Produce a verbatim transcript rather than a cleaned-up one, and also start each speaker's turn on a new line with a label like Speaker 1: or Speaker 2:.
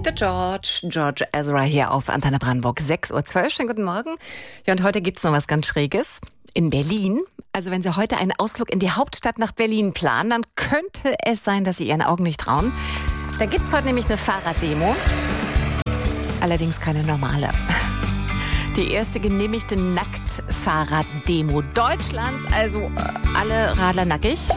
Speaker 1: Der George, George Ezra hier auf Antenne Brandenburg, sechs Uhr zwölf. Schönen guten Morgen. Ja, und heute gibt's noch was ganz Schräges. In Berlin. Also wenn Sie heute einen Ausflug in die Hauptstadt nach Berlin planen, dann könnte es sein, dass Sie Ihren Augen nicht trauen. Da gibt's heute nämlich eine Fahrraddemo. Allerdings keine normale. Die erste genehmigte Nacktfahrraddemo Deutschlands. Also alle Radler nackig.